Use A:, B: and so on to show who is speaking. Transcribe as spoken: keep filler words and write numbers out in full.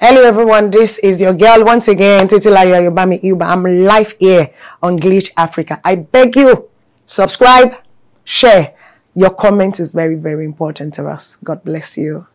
A: Hello everyone, this is your girl once again, Titilayo Ayobami Iuba. I'm live here on Glitch Africa. I beg you, subscribe, share. Your comment is very, very important to us. God bless you.